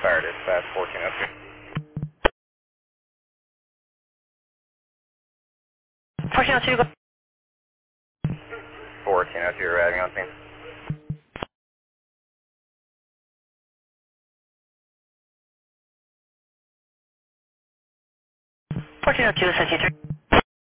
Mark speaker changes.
Speaker 1: Fire dispatch 1402.
Speaker 2: 1402, go.
Speaker 1: 1402 arriving on scene.
Speaker 2: 1402, 63.